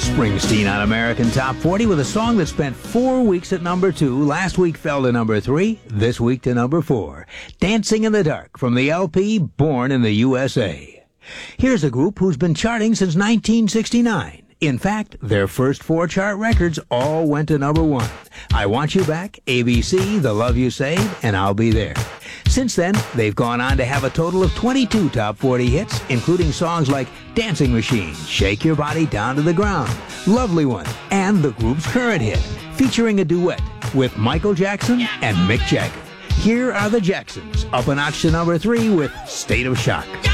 Springsteen on American Top 40 with a song that spent 4 weeks at number 2. Last week fell to number 3. This week to number 4. Dancing in the Dark from the LP Born in the USA. Here's a group who's been charting since 1969. In fact, their first 4 chart records all went to number 1. I Want You Back, ABC, The Love You Save, and I'll Be There. Since then, they've gone on to have a total of 22 top 40 hits, including songs like Dancing Machine, Shake Your Body Down to the Ground, Lovely One, and the group's current hit, featuring a duet with Michael Jackson and Mick Jagger. Here are the Jacksons, up a notch to number 3 with State of Shock.